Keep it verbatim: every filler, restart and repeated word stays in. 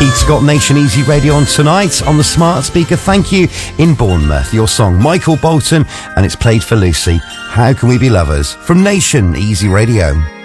Pete's got Nation Easy Radio on tonight on the smart speaker. Thank you in Bournemouth. Your song, Michael Bolton, and it's played for Lucy. How Can We Be Lovers? From Nation Easy Radio.